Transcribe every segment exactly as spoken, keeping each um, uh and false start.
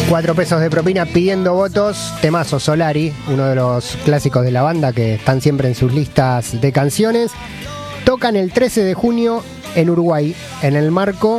Cuatro pesos de propina pidiendo votos. Temazo Solari, uno de los clásicos de la banda que están siempre en sus listas de canciones. Tocan el trece de junio en Uruguay, en el marco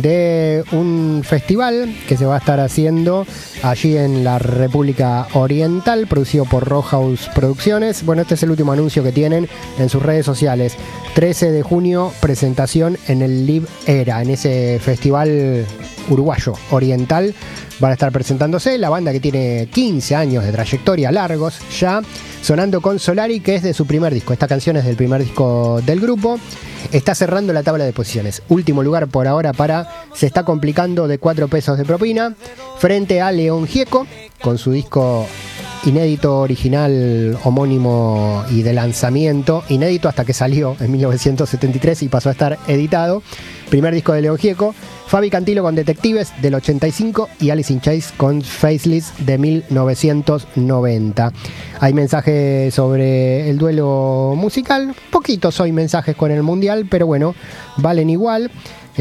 de un festival que se va a estar haciendo allí en la República Oriental, producido por Rowhouse Producciones. Bueno, este es el último anuncio que tienen en sus redes sociales. trece de junio, presentación en el Live Era, en ese festival uruguayo oriental. Van a estar presentándose la banda que tiene quince años de trayectoria, largos ya, sonando con Solari, que es de su primer disco. Esta canción es del primer disco del grupo. Está cerrando la tabla de posiciones. Último lugar por ahora para Se está complicando, de cuatro pesos de propina, frente a León Gieco, con su disco inédito, original, homónimo y de lanzamiento. Inédito hasta que salió en mil novecientos setenta y tres y pasó a estar editado. Primer disco de León Gieco. Fabi Cantilo con Detectives del ochenta y cinco y Alice in Chains con Faceless de mil novecientos noventa. Hay mensajes sobre el duelo musical. Poquitos hoy mensajes con el Mundial, pero bueno, valen igual.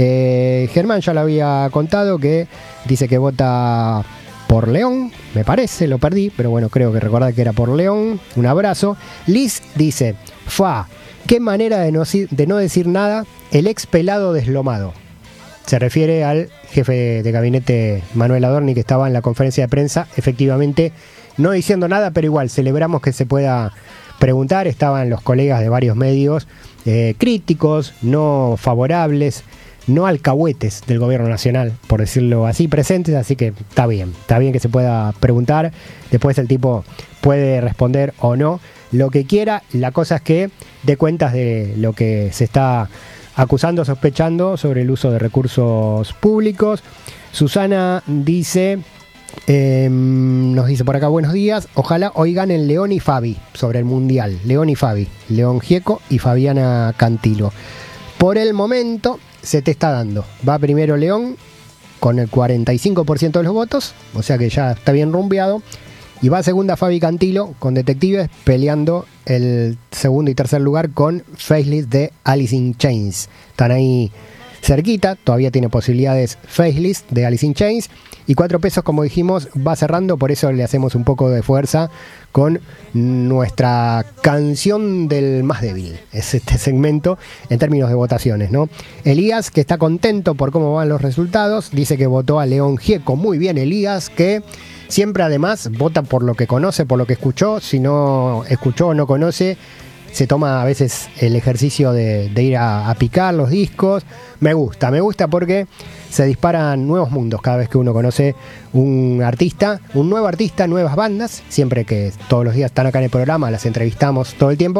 Eh, Germán ya lo había contado, que dice que vota por León, me parece, lo perdí, pero bueno, creo que recordar que era por León. Un abrazo. Liz dice: Fa, qué manera de no, de no decir nada, el ex pelado deslomado. Se refiere al jefe de gabinete Manuel Adorni, que estaba en la conferencia de prensa, efectivamente no diciendo nada, pero igual celebramos que se pueda preguntar. Estaban los colegas de varios medios eh, críticos, no favorables, no alcahuetes del gobierno nacional, por decirlo así, presentes, así que está bien, está bien que se pueda preguntar. Después el tipo puede responder o no lo que quiera. La cosa es que dé cuentas de lo que se está acusando, sospechando sobre el uso de recursos públicos. Susana dice, eh, nos dice por acá: buenos días, ojalá hoy ganen León y Fabi sobre el Mundial. León y Fabi, León Gieco y Fabiana Cantilo. Por el momento se te está dando. Va primero León con el cuarenta y cinco por ciento de los votos, o sea que ya está bien rumbeado. Y va segunda Fabi Cantilo con Detectives, peleando el segundo y tercer lugar con Faceless de Alice in Chains. Están ahí cerquita, todavía tiene posibilidades Faceless de Alice in Chains. Y cuatro pesos, como dijimos, va cerrando, por eso le hacemos un poco de fuerza con nuestra canción del más débil. Es este segmento en términos de votaciones, ¿no? Elías, que está contento por cómo van los resultados, dice que votó a León Gieco. Muy bien, Elías, que siempre además vota por lo que conoce, por lo que escuchó. Si no escuchó o no conoce, se toma a veces el ejercicio de, de ir a, a picar los discos. Me gusta, me gusta porque se disparan nuevos mundos cada vez que uno conoce un artista, un nuevo artista, nuevas bandas. Siempre que todos los días están acá en el programa, las entrevistamos todo el tiempo.